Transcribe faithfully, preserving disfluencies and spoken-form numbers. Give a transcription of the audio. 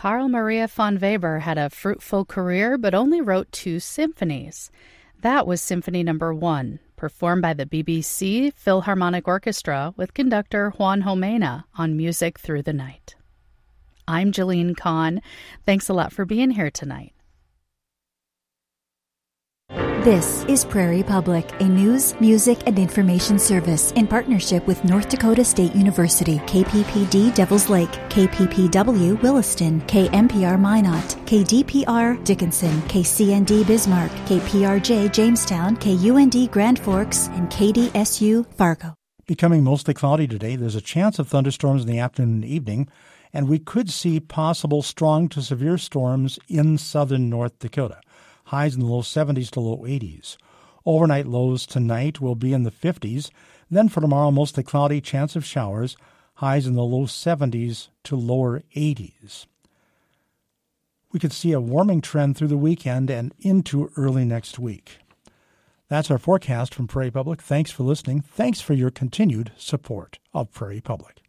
Carl Maria von Weber had a fruitful career but only wrote two symphonies. That was Symphony Number One, performed by the B B C Philharmonic Orchestra with conductor Juan Jomena on Music Through the Night. I'm Jeline Kahn. Thanks a lot for being here tonight. This is Prairie Public, a news, music, and information service in partnership with North Dakota State University, K P P D Devils Lake, K P P W Williston, K M P R Minot, K D P R Dickinson, K C N D Bismarck, K P R J Jamestown, K U N D Grand Forks, and K D S U Fargo. Becoming mostly cloudy today, there's a chance of thunderstorms in the afternoon and evening, and we could see possible strong to severe storms in southern North Dakota. Highs in the low seventies to low eighties. Overnight lows tonight will be in the fifties. Then for tomorrow, mostly cloudy, chance of showers. Highs in the low seventies to lower eighties. We could see a warming trend through the weekend and into early next week. That's our forecast from Prairie Public. Thanks for listening. Thanks for your continued support of Prairie Public.